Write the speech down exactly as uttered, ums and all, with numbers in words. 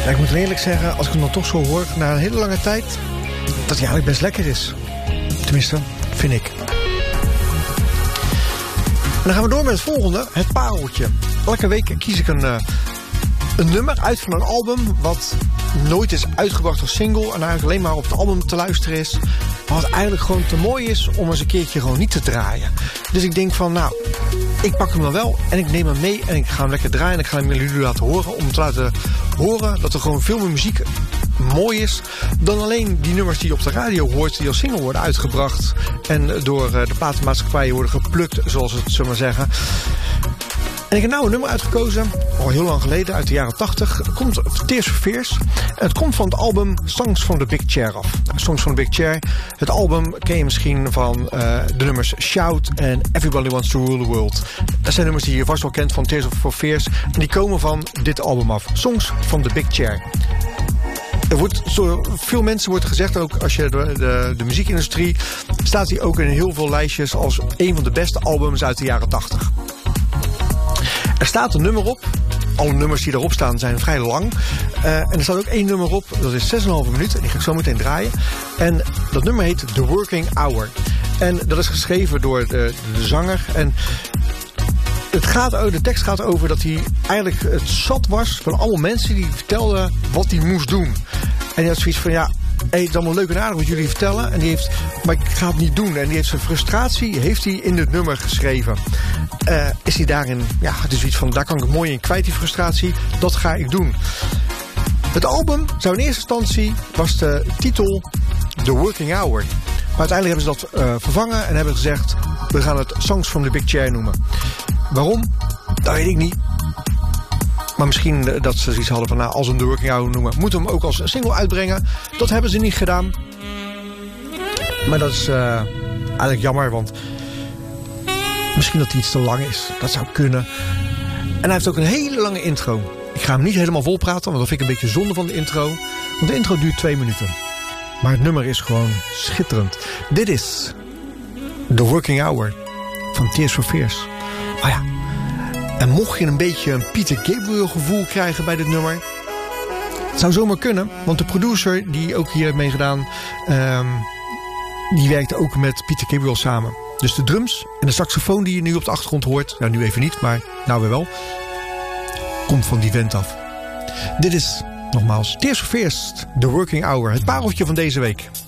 Ja, ik moet eerlijk zeggen, als ik hem dan toch zo hoor, na een hele lange tijd, dat hij eigenlijk best lekker is. Tenminste, vind ik. En dan gaan we door met het volgende, het pareltje. Elke week kies ik een, uh, een nummer uit van een album wat nooit is uitgebracht als single en eigenlijk alleen maar op het album te luisteren is. Maar wat eigenlijk gewoon te mooi is om eens een keertje gewoon niet te draaien. Dus ik denk van, nou, ik pak hem dan wel en ik neem hem mee en ik ga hem lekker draaien en ik ga hem jullie laten horen. Om te laten horen dat er gewoon veel meer muziek mooi is dan alleen die nummers die je op de radio hoort, die als single worden uitgebracht en door de platenmaatschappijen worden geplukt, zoals we het zullen maar zeggen. En ik heb nou een nummer uitgekozen, al heel lang geleden, uit de jaren tachtig. Het komt Tears for Fears. En het komt van het album Songs from the Big Chair af. Nou, Songs from the Big Chair. Het album ken je misschien van uh, de nummers Shout en Everybody Wants to Rule the World. Dat zijn nummers die je vast wel kent van Tears for Fears. En die komen van dit album af. Songs from the Big Chair. Er wordt door veel mensen wordt gezegd, ook als je de, de, de muziekindustrie, staat hij ook in heel veel lijstjes als een van de beste albums uit de jaren tachtig. Er staat een nummer op. Alle nummers die erop staan zijn vrij lang. Uh, en er staat ook één nummer op. Dat is zes komma vijf minuten. En die ga ik zo meteen draaien. En dat nummer heet The Working Hour. En dat is geschreven door de, de zanger. En het gaat, de tekst gaat over dat hij eigenlijk het zat was van allemaal mensen die vertelden wat hij moest doen. En hij had zoiets van, ja, hey, het is allemaal leuk en aardig wat jullie vertellen. En die heeft, maar ik ga het niet doen. En die heeft zijn frustratie heeft hij in dit nummer geschreven. Uh, is hij daarin, ja, het is zoiets van, daar kan ik mooi in kwijt, die frustratie. Dat ga ik doen. Het album zou in eerste instantie, was de titel The Working Hour. Maar uiteindelijk hebben ze dat uh, vervangen en hebben gezegd, we gaan het Songs from the Big Chair noemen. Waarom? Dat weet ik niet. Maar misschien dat ze zoiets hadden van, nou, als we hem The Working Hour noemen, moeten we hem ook als single uitbrengen. Dat hebben ze niet gedaan. Maar dat is uh, eigenlijk jammer, want misschien dat hij iets te lang is. Dat zou kunnen. En hij heeft ook een hele lange intro. Ik ga hem niet helemaal vol praten, want dat vind ik een beetje zonde van de intro. Want de intro duurt twee minuten. Maar het nummer is gewoon schitterend. Dit is The Working Hour van Tears for Fears. Oh ja. En mocht je een beetje een Peter Gabriel gevoel krijgen bij dit nummer, het zou zomaar kunnen, want de producer die ook hier heeft meegedaan, um, die werkte ook met Peter Gabriel samen. Dus de drums en de saxofoon die je nu op de achtergrond hoort, nou nu even niet, maar nou weer wel, komt van die vent af. Dit is, nogmaals, Tears for Fears, The Working Hour, het pareltje van deze week.